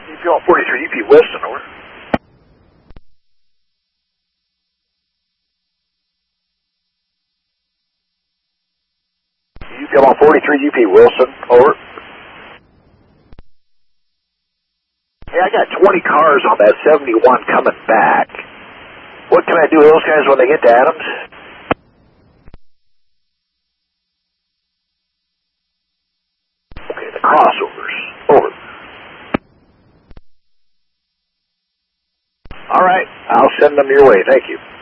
UP on 43, UP Wilson, over. UP on 43, UP Wilson, over. Hey, I got 20 cars on that 71 coming back. What can I do with those guys when they get to Adams? Okay, the crossovers, over. All right, I'll send them your way. Thank you.